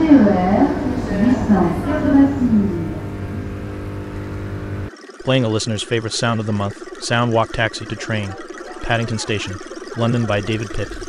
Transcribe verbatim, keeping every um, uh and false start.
E R huit cent quatre-vingt-six. Playing a listener's favorite sound of the month, Sound Walk Taxi to Train, Paddington Station, London by David Pitt.